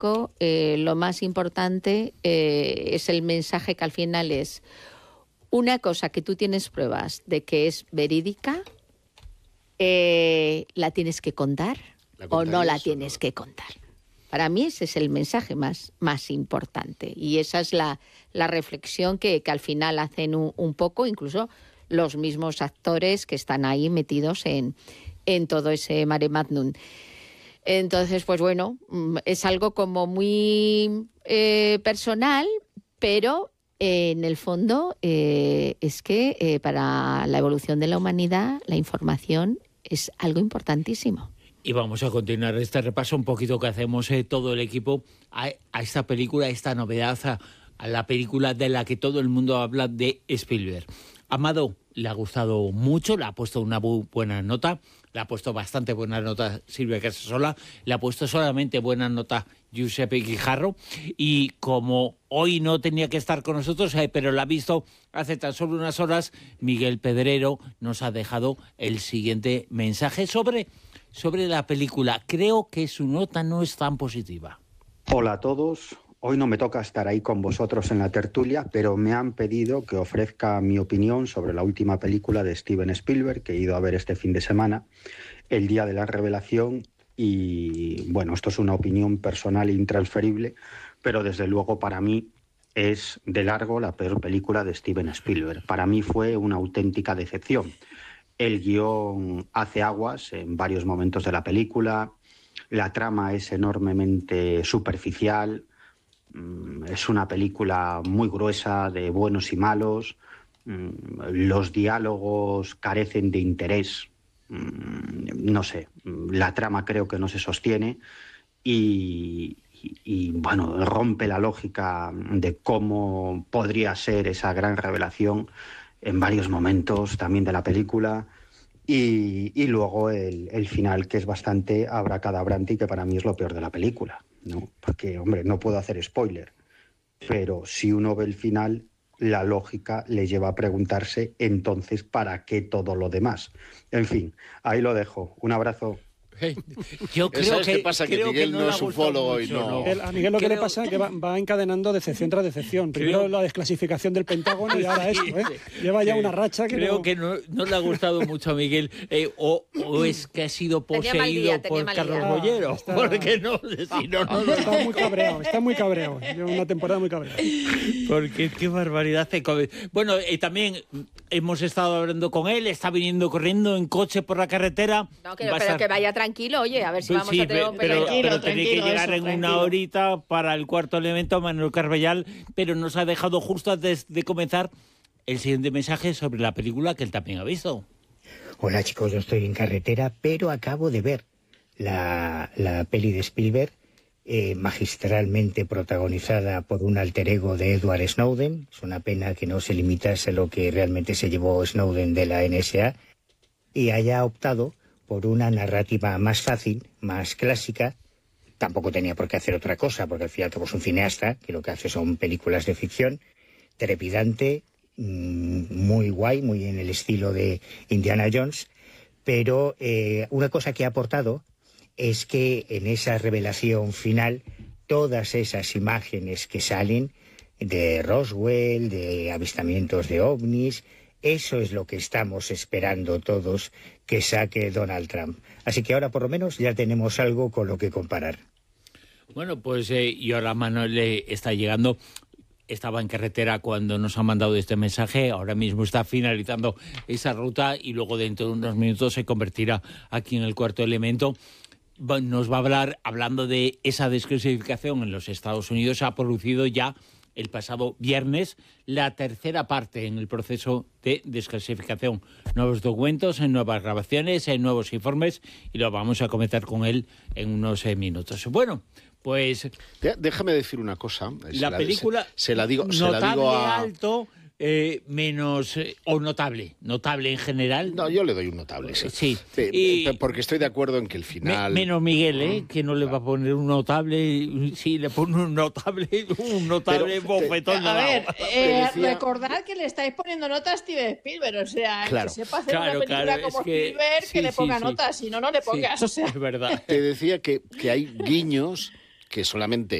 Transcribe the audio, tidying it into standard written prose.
poco, lo más importante es el mensaje que al final es una cosa que tú tienes pruebas de que es verídica, ¿la tienes que contar o no la tienes que contar? Para mí ese es el mensaje más importante, y esa es la reflexión que al final hacen un poco incluso los mismos actores que están ahí metidos en todo ese mare magnum. Entonces, pues bueno, es algo como muy personal, pero en el fondo es que para la evolución de la humanidad la información es algo importantísimo. Y vamos a continuar este repaso un poquito que hacemos todo el equipo a esta película, a esta novedad, a la película de la que todo el mundo habla, de Spielberg. Amado le ha gustado mucho, le ha puesto una buena nota, le ha puesto bastante buena nota Silvia Casasola, le ha puesto solamente buena nota Giuseppe Guijarro, y como hoy no tenía que estar con nosotros, pero la ha visto hace tan solo unas horas, Miguel Pedrero nos ha dejado el siguiente mensaje sobre la película. Creo que su nota no es tan positiva. Hola a todos. Hoy no me toca estar ahí con vosotros en la tertulia, pero me han pedido que ofrezca mi opinión sobre la última película de Steven Spielberg, que he ido a ver este fin de semana, El día de la revelación. Y bueno, esto es una opinión personal e intransferible, pero desde luego para mí es de largo la peor película de Steven Spielberg. Para mí fue una auténtica decepción. El guión hace aguas en varios momentos de la película, la trama es enormemente superficial, es una película muy gruesa de buenos y malos, los diálogos carecen de interés, no sé, la trama creo que no se sostiene y bueno, rompe la lógica de cómo podría ser esa gran revelación en varios momentos también de la película, y luego el final, que es bastante abracadabrante y que para mí es lo peor de la película, ¿no? Porque, hombre, no puedo hacer spoiler, pero si uno ve el final, la lógica le lleva a preguntarse entonces ¿para qué todo lo demás? En fin, ahí lo dejo. Un abrazo. Yo creo ¿Sabes qué pasa? Que Miguel no es ufólogo y no. A Miguel lo que le pasa es que va encadenando decepción tras decepción. Primero la desclasificación del Pentágono y ahora esto, ¿eh? Lleva ya una racha que creo que no le ha gustado mucho a Miguel, o es que ha sido poseído por Carlos Bollero. Porque no, si no, está muy cabreado. Lleva una temporada muy cabreado. Porque qué barbaridad. Bueno, también hemos estado hablando con él, está viniendo corriendo en coche por la carretera. No, pero que vaya tranquilo, oye, a ver si vamos a tener un pero tenía que llegar en una horita para el Cuarto Elemento, Manuel Carballal, pero nos ha dejado justo antes de comenzar el siguiente mensaje sobre la película que él también ha visto. Hola chicos, yo estoy en carretera, pero acabo de ver la peli de Spielberg, magistralmente protagonizada por un alter ego de Edward Snowden. Es una pena que no se limitase a lo que realmente se llevó Snowden de la NSA y haya optado por una narrativa más fácil, más clásica. Tampoco tenía por qué hacer otra cosa, porque al fin y al cabo es un cineasta, que lo que hace son películas de ficción, trepidante, muy guay, muy en el estilo de Indiana Jones, pero una cosa que ha aportado es que en esa revelación final, todas esas imágenes que salen de Roswell, de avistamientos de ovnis, eso es lo que estamos esperando todos que saque Donald Trump. Así que ahora por lo menos ya tenemos algo con lo que comparar. Bueno, pues y ahora Manuel le está llegando. Estaba en carretera cuando nos ha mandado este mensaje, ahora mismo está finalizando esa ruta y luego dentro de unos minutos se convertirá aquí en el Cuarto Elemento. Nos va a hablar, hablando de esa desclasificación en los Estados Unidos, se ha producido ya el pasado viernes la tercera parte en el proceso de desclasificación. Nuevos documentos, en nuevas grabaciones, en nuevos informes, y lo vamos a comentar con él en unos minutos. Bueno, pues déjame decir una cosa. La película se la digo a alto, menos o notable en general. No, yo le doy un notable, sí. Porque estoy de acudo en que el final... Menos Miguel, que no le va a poner un notable, sí, le pone un notable bofetón. A ver, recordad que le estáis poniendo notas a Steven Spielberg, o sea, que sepa hacer una película como Spielberg, que le ponga notas, si no, no le pongas, o sea. Es verdad. Te decía que hay guiños que solamente